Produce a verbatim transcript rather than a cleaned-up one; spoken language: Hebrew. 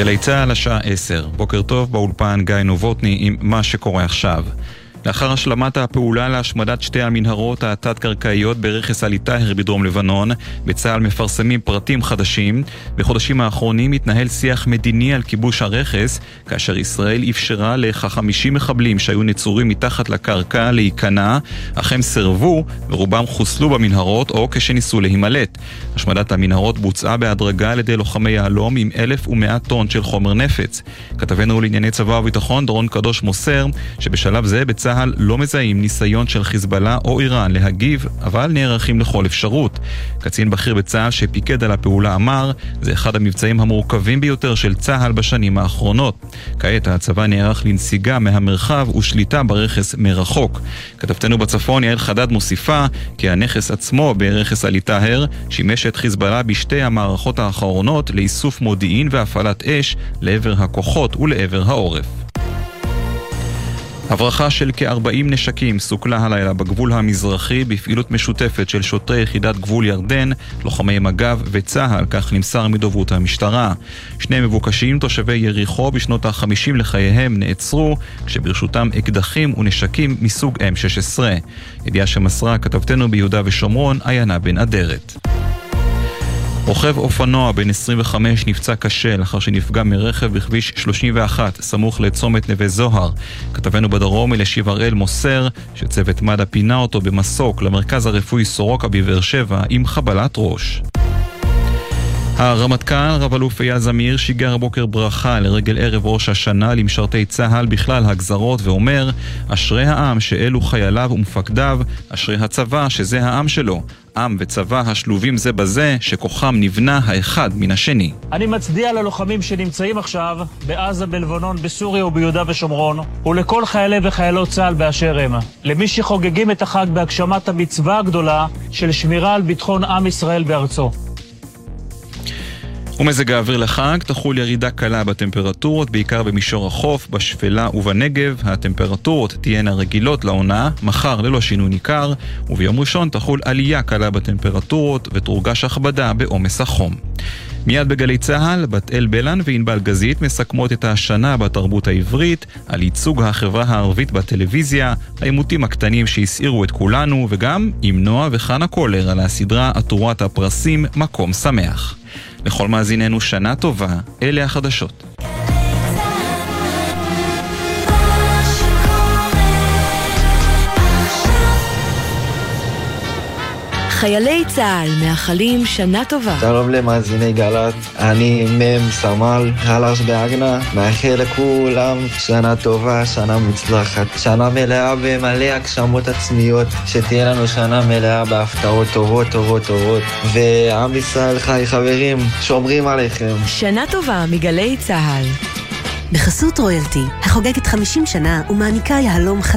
גלי צהל השעה עשר. בוקר טוב, באולפן גיא נובוטני עם מה שקורה עכשיו. לאחר השלמת הפעולה להשמדת שתי המנהרות התת-קרקעיות ברכס עלי טאהר בדרום לבנון, בצה"ל מפרסמים פרטים חדשים. בחודשים האחרונים מתנהל שיח מדיני על כיבוש הרכס, כאשר ישראל אפשרה לכ-חמישים מחבלים שהיו נצורים מתחת לקרקע להיכנע, אך הם סרבו ורובם חוסלו במנהרות או כשניסו להימלט. השמדת המנהרות בוצעה בהדרגה על ידי לוחמי יהלום עם אלף ומאה טון של חומר נפץ. כתבנו לענייני צבא וביטחון דורון קדוש מוסר שבשלב זה בצה"ל צהל לא מזהים ניסיון של חיזבאללה או איראן להגיב, אבל נערכים לכל אפשרות. קצין בכיר בצה"ל שפיקד על הפעולה אמר, זה אחד המבצעים המורכבים ביותר של צה"ל בשנים האחרונות. כעת הצבא נערך לנסיגה מהמרחב ושליטה ברכס מרחוק. כתבתנו בצפון יעל חדד מוסיפה כי הנכס עצמו ברכס עלי טאהר שימש את חיזבאללה בשתי המערכות האחרונות לאיסוף מודיעין והפעלת אש לעבר הכוחות ולעבר העורף. הברחה של כ-ארבעים נשקים סוכלה הלילה בגבול המזרחי בפעילות משותפת של שוטרי יחידת גבול ירדן, לוחמי מג"ב וצה"ל, כך נמסר מדוברות המשטרה. שני מבוקשים תושבי יריחו בשנות ה-חמישים לחייהם נעצרו, כשברשותם אקדחים ונשקים מסוג אם שש עשרה. ידיעה שמסרה כתבתנו ביהודה ושומרון, עיינה בן אדרת. רוכב אופנוע בן עשרים וחמש נפצע קשה לאחר שנפגע מרכב בכביש שלושים ואחת סמוך לצומת נווה זוהר. כתבנו בדרום אלישיב הראל מוסר שצוות מד"א פינה אותו במסוק למרכז הרפואי סורוקה בבאר שבע עם חבלת ראש. הרמטכ"ל רב אלוף אייל זמיר שיגר הבוקר ברכה לרגל ערב ראש השנה למשרתי צה"ל בכלל הגזרות ואומר, אשרי העם שאלו חייליו ומפקדיו, אשרי הצבא שזה העם שלו, עם וצבא השלובים זה בזה שכוחם נבנה האחד מן השני. אני מצדיע ללוחמים שנמצאים עכשיו בעזה, בלבנון, בסוריה וביהודה ושומרון, ולכל חיילי וחיילות צה"ל באשר הם, למי שחוגגים את החג בהגשמת המצווה הגדולה של שמירה על ביטחון עם ישראל בארצו. ומזג האוויר לחג תחול ירידה קלה בטמפרטורות, בעיקר במישור החוף, בשפלה ובנגב. הטמפרטורות תהיינה רגילות לעונה, מחר ללא שינוי ניכר, וביום ראשון תחול עלייה קלה בטמפרטורות ותורגש הכבדה בעומס החום. מיד בגלי צהל, בת אל בלן וענבל גזית מסכמות את השנה בתרבות העברית, על ייצוג החברה הערבית בטלוויזיה, העימותים הקטנים שהסעירו את כולנו, וגם עם נועה וחנה קולר על הסדרה עטורת הפרסים מקום שמח. לכל מאזיננו שנה טובה, אלה החדשות. חיילי צה"ל מאחלים שנה טובה. שלום למאזיני גל"צ, אני מם סמל חלש בהגנה, מאחל לכולם שנה טובה, שנה מוצלחת, שנה מלאה במלא הגשמות עצמיות, שתהיה לנו שנה מלאה בהפתעות טובות טובות טובות, ועם ישראל חי חברים, שומרים עליכם. שנה טובה מגלי צה"ל. בחסות רויאלטי, החוגגת חמישים שנה ומעניקה יהלום